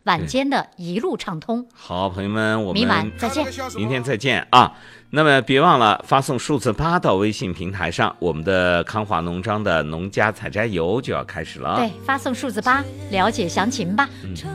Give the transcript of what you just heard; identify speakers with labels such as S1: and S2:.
S1: 晚间的一路畅通。
S2: 好，朋友们，我们
S1: 明晚再见，
S2: 明天再见啊！那么别忘了发送数字8到微信平台上，我们的康华农庄的农家采摘游就要开始了。
S1: 对，发送数字8，了解详情吧。